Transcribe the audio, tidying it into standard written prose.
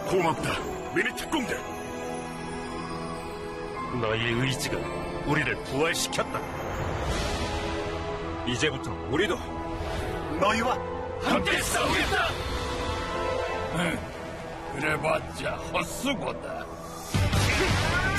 고맙다, 미니 특공대. 너희의 의지가 우리를 부활시켰다. 이제부터 우리도 너희와 함께 싸우겠다. 그래봤자 헛수고다.